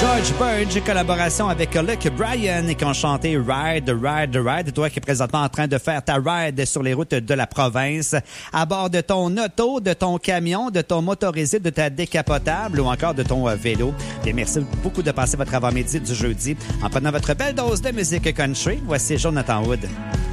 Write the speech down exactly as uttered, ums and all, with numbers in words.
George Burge, collaboration avec Luke Bryan, qui ont chanté Ride, Ride, Ride. Toi qui es présentement en train de faire ta ride sur les routes de la province, à bord de ton auto, de ton camion, de ton motorisé, de ta décapotable ou encore de ton vélo. Et merci beaucoup de passer votre avant-midi du jeudi en prenant votre belle dose de musique country. Voici Jonathan Wood.